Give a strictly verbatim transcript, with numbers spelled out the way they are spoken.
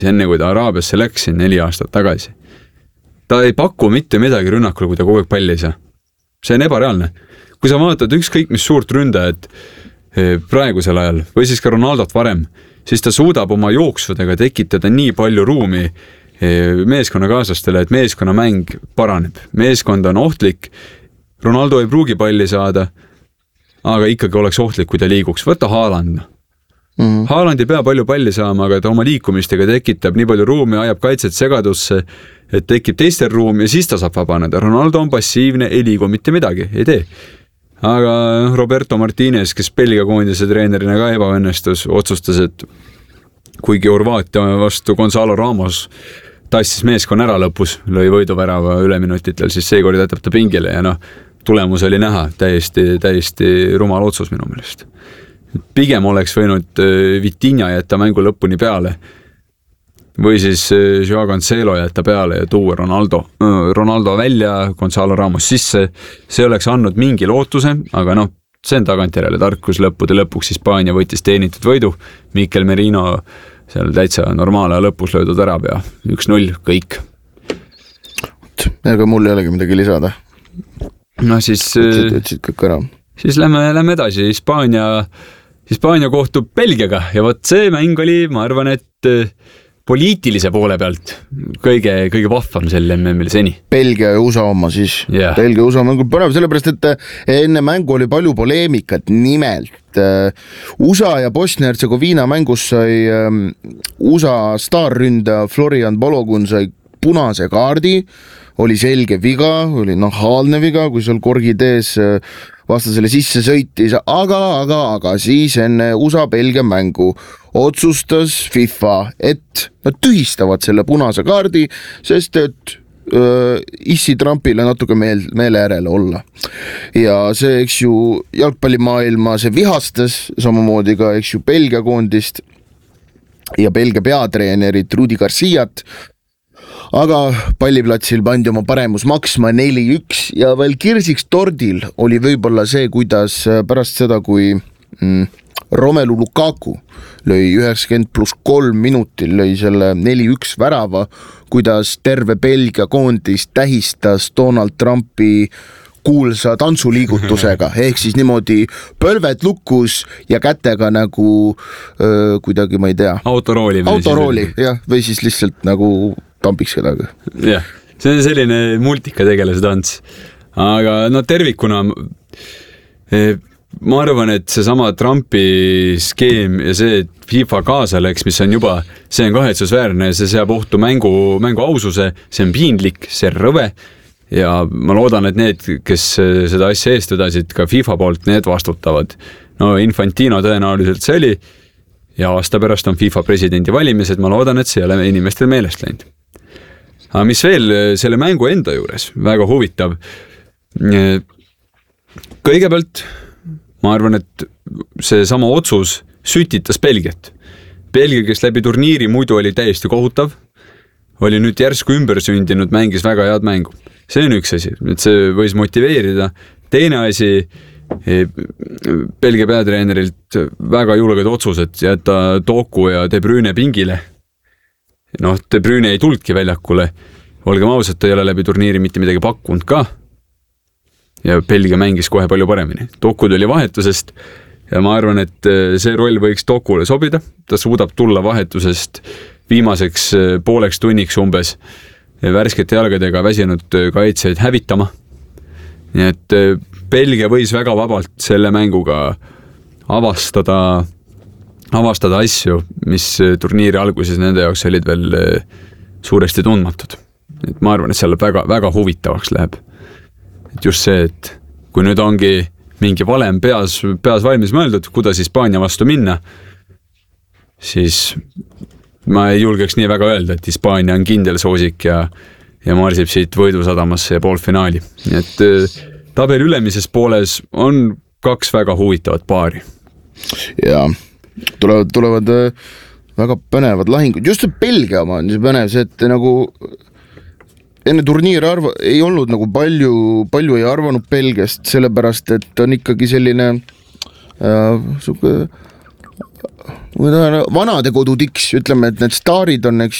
enne kui ta Araabiasse läks neli aastat tagasi. Ta ei paku mitte midagi rünnakule, kui ta kogu aeg palli ei saa. See on ebareaalne. Kui sa vaatad ükskõik mis suurt ründajat praegusel ajal või siis ka Ronaldot varem, siis ta suudab oma jooksudega tekitada nii palju ruumi meeskonnakaaslastele, et meeskonnamäng paraneb. Meeskond on ohtlik, Ronaldo ei pruugi palli saada, aga ikkagi oleks ohtlik, kui ta liiguks. Võta Haaland. Mm-hmm. Haaland ei pea palju palli saama, aga ta oma liikumistega tekitab nii palju ruumi, ajab kaitset segadusse, et tekib teistel ruumi ja siis ta saab vabaneda. Ronaldo on passiivne, ei liigu mitte midagi, ei tee. Aga Roberto Martinez, kes Belgia koondise treenerina ka ebaõnnestus, otsustas, et kuigi Horvaatia vastu Gonzalo Ramos tassis meeskonna ära lõpus, lõi võiduvärava üleminutitel, siis seekord jätab ta pingile ja noh, tulemus oli näha, täiesti, täiesti rumal otsus minu meelest. Pigem oleks võinud Vitinha jätta mängu lõpuni peale või siis Joao Cancelo jätta peale ja tuua Ronaldo, Ronaldo välja, Gonzalo Ramos sisse. See oleks andnud mingi lootuse, aga noh, see on tagantjärele tarkus lõppude lõpuks. Hispaania võttis teenitud võidu, Mikel Merino seal täitsa normaala lõpus löödud ära pea, üks null, kõik. Ega mul ei olegi midagi lisada. No siis, ütlesid kõik ära. Siis lähme, lähme edasi. Hispaania, Hispaania kohtub Belgiaga ja võt see mäng oli, ma arvan, et poliitilise poole pealt kõige, kõige vahvam selle M M-il seni. Belgia ja U S A oma siis. Yeah. Belgia ja U S A mängu põnev, sellepärast, et enne mängu oli palju poleemikat, nimelt U S A ja Bosnia-Hertsegoviina mängus sai U S A staarründa Florian Balogun sai punase kaardi, oli selge viga, oli nahaalne viga, kui seal korgid ees vastasele sisse sõitis, aga, aga, aga siis enne U S A-Belgia mängu otsustas FIFA, et nad tühistavad selle punase kaardi, sest et öö, issi Trumpile natuke meel, meele järele olla. Ja see, eks ju, jalgpallimaailma see vihastas, samamoodi ka, eks ju, Belgia koondist ja Belgia peatreenerit Rudi Garciat, aga palliplatsil pandi oma paremus maksma neli üks ja veel kirsiks tordil oli võibolla see, kuidas pärast seda, kui mm, Romelu Lukaku lõi üheksakümmend pluss kolm minutil, lõi selle neli üks värava, kuidas terve Belgia koondis tähistas Donald Trumpi kuulsa tantsuliigutusega, ehk siis niimoodi pölved lukus ja kätega nagu öö, kuidagi, ma ei tea. Autorooli. Autorooli, jah, või siis lihtsalt nagu tampiks kedagi. Jah, see on selline multika tegelase tants. Aga no tervikuna ma arvan, et see sama Trumpi skeem ja see, et FIFA kaasa läks, mis on juba, see on kahetsusväärne, see seab ohtu mängu, mängu aususe, see on piinlik, see on rõve ja ma loodan, et need, kes seda asja eest vedasid ka FIFA poolt, need vastutavad. No Infantino tõenäoliselt see oli ja aasta pärast on FIFA presidendi valimised, ma loodan, et see ei ole inimestel meelest läinud. Aga mis veel selle mängu enda juures väga huvitav, kõigepealt ma arvan, et see sama otsus sütitas Belgiat. Belgia, kes läbi turniiri muidu oli täiesti kohutav, oli nüüd järsku ümber sündinud, mängis väga head mängu. See on üks asi, et see võis motiveerida. Teine asi, Belgia peatreenerilt väga julged otsused jätta Doku ja De Bruyne pingile. Noh, De Bruyne ei tulnudki väljakule. Olgem ausad, ta ei ole läbi turniiri mitte midagi pakkunud ka. Ja Belgia mängis kohe palju paremini. Doku tuli vahetusest ja ma arvan, et see roll võiks Dokule sobida. Ta suudab tulla vahetusest viimaseks pooleks tunniks umbes värskete jalgadega väsinud kaitseid hävitama. Nii et Belgia võis väga vabalt selle mänguga avastada, avastada asju, mis turniiri alguses nende jaoks olid veel suuresti tundmatud. Et ma arvan, et seal väga, väga huvitavaks läheb. Et just see, et kui nüüd ongi mingi valem peas, peas valmis mõeldud, kuidas Hispaania vastu minna, siis ma ei julgeks nii väga öelda, et Hispaania on kindel soosik ja, ja marsib siit võidusadamasse ja poolfinaali. Nii et tabeli ülemises pooles on kaks väga huvitavat paari. Ja tulevad, tulevad väga põnevad lahingud. Just see Belgia oma on see põnev, see, et nagu enne turniiri arva, ei olnud nagu palju, palju ei arvanud Belgiast, sellepärast, et on ikkagi selline äh, suke, vanadekodu tiks, ütleme, et need staarid on, eks